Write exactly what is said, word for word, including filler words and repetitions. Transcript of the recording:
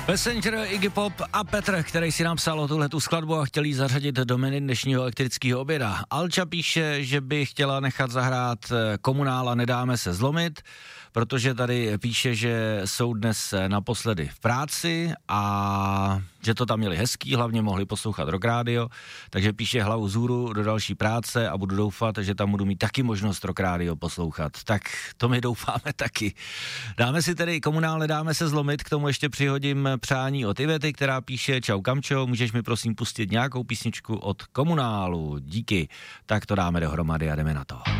Messenger, Iggy Pop a Petr, který si nám psal o tuhletu skladbu a chtěl jí zařadit do menu dnešního elektrického oběda. Alča píše, že by chtěla nechat zahrát Komunála Nedáme se zlomit, protože tady píše, že jsou dnes naposledy v práci a že to tam měli hezký, hlavně mohli poslouchat Rock Radio, takže píše hlavu zůru do další práce a budu doufat, že tam budu mít taky možnost Rock Radio poslouchat. Tak to my doufáme taky. Dáme si tedy Komunál Nedáme se zlomit, k tomu ještě přihodím přání od Ivety, která píše: čau Kamčo, můžeš mi prosím pustit nějakou písničku od Komunálu, díky. Tak to dáme dohromady a jdeme na to.